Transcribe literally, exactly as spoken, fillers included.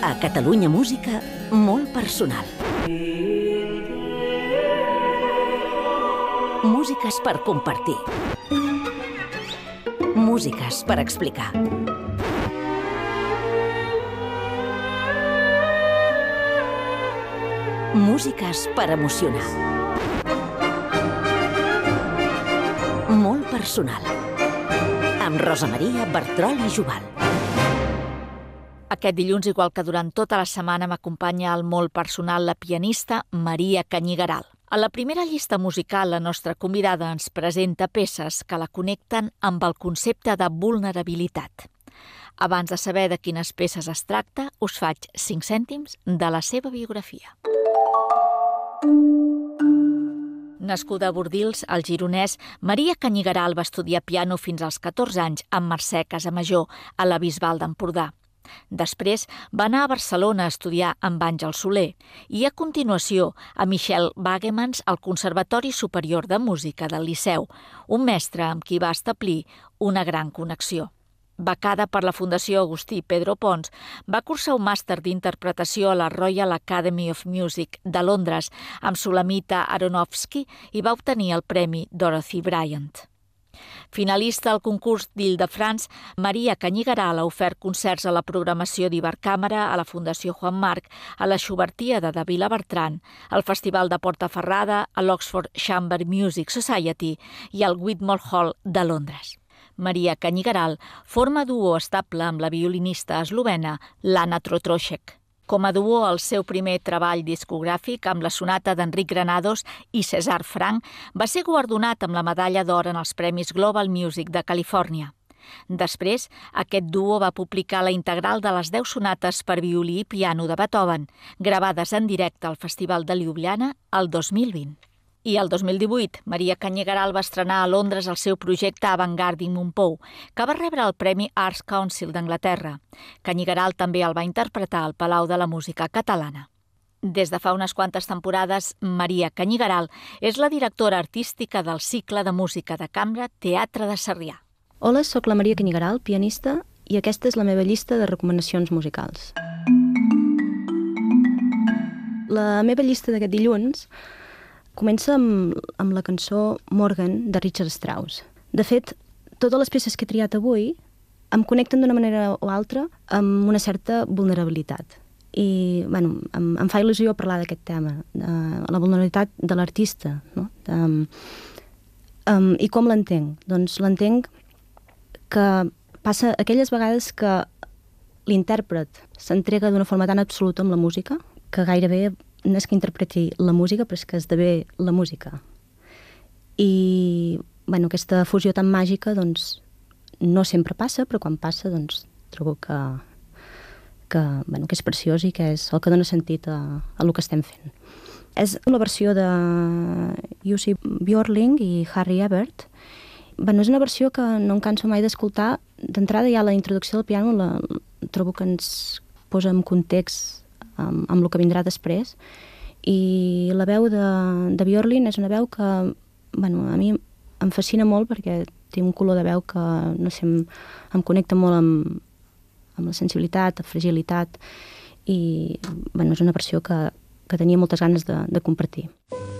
A Catalunya Música, molt personal. Músiques per compartir. Músiques per explicar. Músiques per emocionar. Molt personal. Amb Rosa Maria Bertrol i Jubal. Aquest dilluns, igual que durant tota la setmana, m'acompanya al molt personal la pianista Maria Canyigaral. A la primera llista musical, la nostra convidada ens presenta peces que la connecten amb el concepte de vulnerabilitat. Abans de saber de quines peces es tracta, us faig cinc cèntims de la seva biografia. Nascuda a Bordils, al Gironès, Maria Canyigaral va estudiar piano fins als catorze anys amb Mercè Casamajor, a la Bisbal d'Empordà. Després va anar a Barcelona a estudiar amb Àngel Soler i, a continuació, a Michel Wagemans al Conservatori Superior de Música del Liceu, un mestre amb qui va establir una gran connexió. Becada per la Fundació Agustí Pedro Pons, va cursar un màster d'interpretació a la Royal Academy of Music de Londres amb Sulamita Aronofsky i va obtenir el Premi Dorothy Bryant. Finalista al concurs d'Île-de-France, Maria Canyigaral ha ofert concerts a la programació d'Ibercàmera, a la Fundació Joan Marc, a la Schubertiada de Vilabertran, al Festival de Portaferrada, a l'Oxford Chamber Music Society i al Whitmore Hall de Londres. Maria Canyigaral forma duo estable amb la violinista eslovena Lana Trotrošek. Com a duo, el seu primer treball discogràfic amb la sonata d'Enric Granados i César Franck va ser guardonat amb la medalla d'or en els Premis Global Music de Califòrnia. Després, aquest duo va publicar la integral de les deu sonates per violí i piano de Beethoven, gravades en directe al Festival de Ljubljana el dos mil vint. I el dos mil divuit, Maria Canyigaral va estrenar a Londres el seu projecte Avantgarde Montpou, que va rebre el Premi Arts Council d'Anglaterra. Canyigaral també el va interpretar al Palau de la Música Catalana. Des de fa unes quantes temporades, Maria Canyigaral és la directora artística del cicle de música de cambra Teatre de Sarrià. Hola, sóc la Maria Canyigaral, pianista, i aquesta és la meva llista de recomanacions musicals. La meva llista d'aquest dilluns comença amb, amb la cançó Morgan de Richard Strauss. De fet, totes les peces que he triat avui em connecten d'una manera o altra amb una certa vulnerabilitat. I bueno, em, em fa il·lusió parlar d'aquest tema, de la vulnerabilitat de l'artista. No? De, um, I com l'entenc? Doncs l'entenc que passa aquelles vegades que l'intèrpret s'entrega d'una forma tan absoluta amb la música que gairebé no és que interpreti la música, però és que esdevé la música. I bueno, aquesta fusió tan màgica doncs, no sempre passa, però quan passa doncs, trobo que, que, bueno, que és preciós i que és el que dona sentit a, a el que estem fent. És la versió de Jussi Björling i Harry Ebert. Bueno, és una versió que no em canso mai d'escoltar. D'entrada ja la introducció del piano la, trobo que ens posa en context amb, amb el que vindrà després, i la veu de, de Björling és una veu que bueno, a mi em fascina molt perquè té un color de veu que no sé, em, em connecta molt amb, amb la sensibilitat, la fragilitat, i bueno, és una versió que, que tenia moltes ganes de, de compartir.